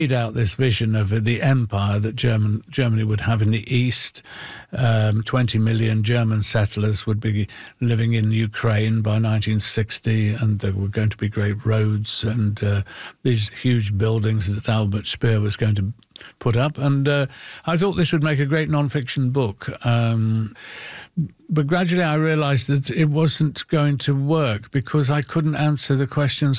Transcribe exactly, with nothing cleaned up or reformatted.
laid out this vision of the empire that German, Germany would have in the east. Um, twenty million German settlers would be living in Ukraine by nineteen sixty, and there were going to be great roads and uh, these huge buildings that Albert Speer was going to put up. And uh, I thought this would make a great non-fiction book. Um, but gradually I realized that it wasn't going to work because I couldn't answer the questions,